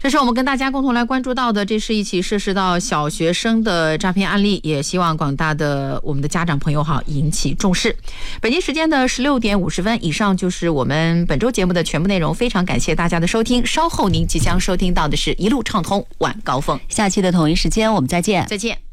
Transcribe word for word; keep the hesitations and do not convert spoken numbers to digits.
这是我们跟大家共同来关注到的，这是一起涉事到小学生的诈骗案例，也希望广大的我们的家长朋友好引起重视。北京时间的十六点五十分，以上就是我们本周节目的全部内容，非常感谢大家的收听。稍后您即将收听到的是一路畅通晚高峰， 下期的同一时间我们再见， 再见。